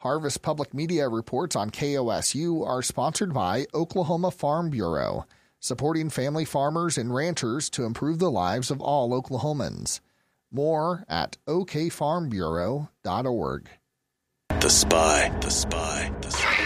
Harvest Public Media reports on KOSU are sponsored by Oklahoma Farm Bureau, supporting family farmers and ranchers to improve the lives of all Oklahomans. More at okfarmbureau.org. The Spy.